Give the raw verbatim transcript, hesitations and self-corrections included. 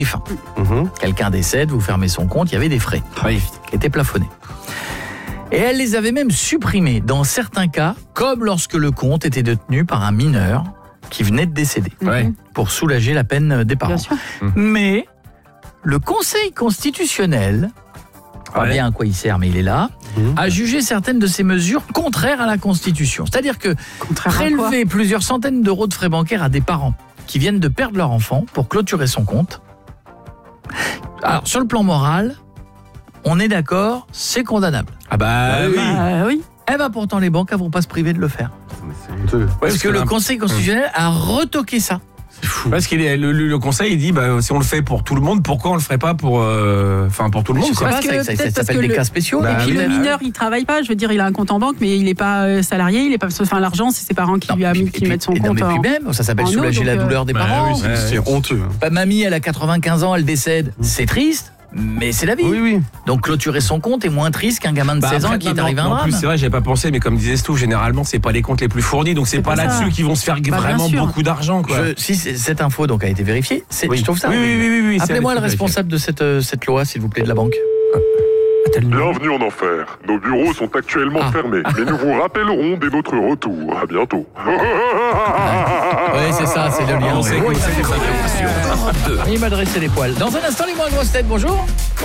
Enfin, mmh. Quelqu'un décède, vous fermez son compte, il y avait des frais oui. qui étaient plafonnés. Et elle les avait même supprimés dans certains cas, comme lorsque le compte était détenu par un mineur qui venait de décéder, mmh. pour soulager la peine des parents. Mmh. Mais le Conseil constitutionnel, pas ouais. bien à quoi il sert, mais il est là, mmh. a jugé certaines de ces mesures contraires à la Constitution. C'est-à-dire que contraire prélever plusieurs centaines d'euros de frais bancaires à des parents qui viennent de perdre leur enfant pour clôturer son compte, alors sur le plan moral, on est d'accord, c'est condamnable. Ah bah oui. Bah, oui. Eh ben pourtant les banques ne vont pas se priver de le faire. C'est ouais, parce, parce que, que le Conseil constitutionnel a retoqué ça. C'est fou. Parce que le, le, le Conseil il dit bah, si on le fait pour tout le monde, pourquoi on le ferait pas pour euh, enfin pour tout le monde quoi. Parce que ça, ça, ça s'appelle des le, cas spéciaux. Bah, et puis oui, le mineur il travaille pas, je veux dire il a un compte en banque mais il est pas euh, salarié, il est pas enfin l'argent c'est ses parents qui non, lui a mis qui mettent son compte. Non, mais puis même ça s'appelle soulager la douleur des bah, parents. Oui, c'est, c'est honteux. Bah, mamie elle a quatre-vingt-quinze ans, elle décède, c'est triste. Mais c'est la vie. Oui, oui. Donc clôturer son compte est moins triste qu'un gamin de bah, seize ans qui est arrivé à un drame. En plus, c'est vrai, j'avais pas pensé, mais comme disait Stouff, généralement, c'est pas les comptes les plus fournis, donc c'est, c'est pas là-dessus qu'ils vont se faire bah, vraiment beaucoup d'argent. Quoi. Je, si cette info donc a été vérifiée, c'est, oui. je trouve ça. Oui, oui, oui, oui, oui, appelez-moi le responsable de cette, euh, cette loi, s'il vous plaît, de la banque. Bienvenue en enfer. Nos bureaux sont actuellement ah. fermés, mais nous vous rappellerons dès notre retour. À bientôt. Oui, c'est ça, c'est le lien. On sait que vous savez ça. Il m'adressait les poils. Dans un instant, les moins grosses têtes, bonjour.